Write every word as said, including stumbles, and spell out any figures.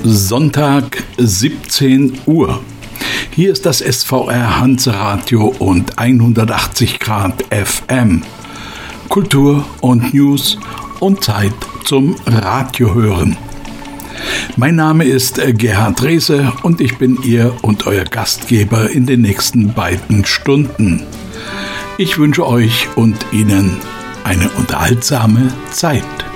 Sonntag, siebzehn Uhr. Hier ist das S V R Hanseradio und hundertachtzig Grad F M. Kultur und News und Zeit zum Radiohören. Mein Name ist Gerhard Drese und ich bin Ihr und Euer Gastgeber in den nächsten beiden Stunden. Ich wünsche euch und Ihnen eine unterhaltsame Zeit.